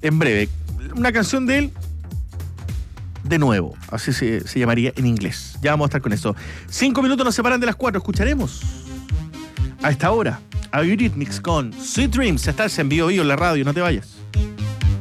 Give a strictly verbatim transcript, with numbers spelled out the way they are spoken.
en breve. Una canción de él, de nuevo, así se, se llamaría en inglés. Ya vamos a estar con eso. Cinco minutos nos separan de las cuatro. Escucharemos a esta hora a Eurythmics con Sweet Dreams. Estás en vivo, vivo en la radio, no te vayas.